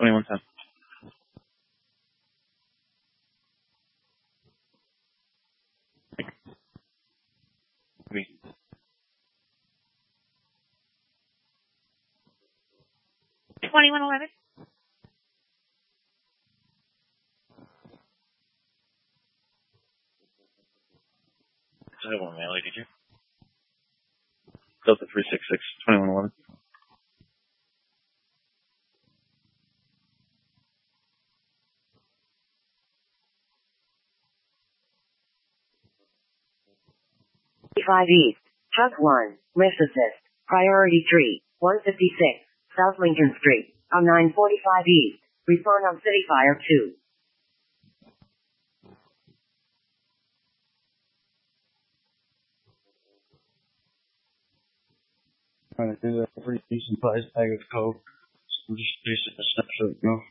2110. Me. $21.11. I have one mail, did you? Delta 366, 2111. Five East, Truck 1, Lift Assist, Priority 3, 156, South Lincoln Street, on 945 East, respond on City Fire 2. Trying to do that pretty decent price tag of coke. I'm just basic a snapshot, you know.